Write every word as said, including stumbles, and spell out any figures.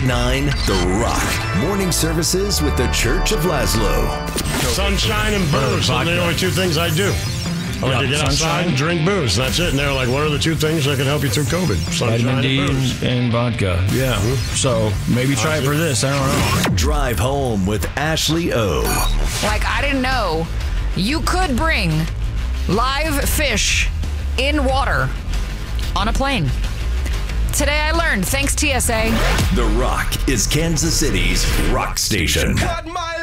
nine The Rock. Morning services with the Church of Laszlo. Sunshine and booze. Those are the only two things I do. I like Yeah, to get outside sunshine. and drink booze. That's it. And they're like, what are the two things that can help you through COVID? Sunshine Vitamin D and booze. and, and vodka. Yeah. So maybe try it for this. I don't know. Drive home with Ashley O. Like, I didn't know you could bring live fish in water on a plane. Today I learned. Thanks, T S A. The Rock is Kansas City's rock station. Cut my